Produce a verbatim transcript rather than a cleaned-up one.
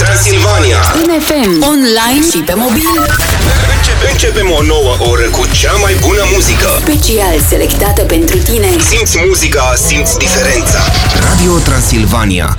Transilvania. În F M, online și pe mobil. Începem, începem o nouă oră cu cea mai bună muzică. Special selectată pentru tine. Simți muzica, simți diferența. Radio Transilvania.